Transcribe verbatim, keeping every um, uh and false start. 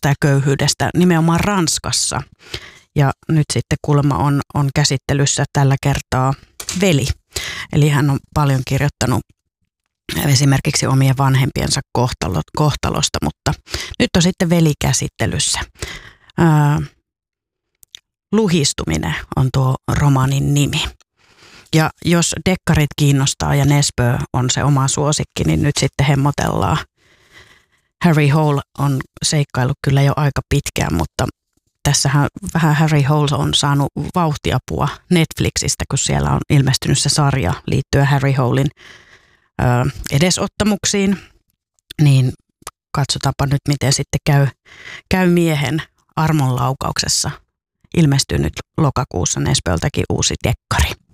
sodasta ja köyhyydestä nimenomaan Ranskassa. Ja nyt sitten kuulemma on, on käsittelyssä tällä kertaa veli. Eli hän on paljon kirjoittanut esimerkiksi omien vanhempiensa kohtalo, kohtalosta, mutta nyt on sitten veli käsittelyssä. Ää, Luhistuminen on tuo romaanin nimi. Ja jos dekkarit kiinnostaa ja Nesbø on se oma suosikki, niin nyt sitten hemmotellaan. Harry Hole on seikkailu kyllä jo aika pitkään, mutta tässähän vähän Harry Hole on saanut vauhtiapua Netflixistä, kun siellä on ilmestynyt se sarja liittyen Harry Holen ö, edesottamuksiin. Niin katsotaanpa nyt, miten sitten käy, käy miehen armonlaukauksessa. Ilmestyy nyt lokakuussa Nesbøltäkin uusi dekkari.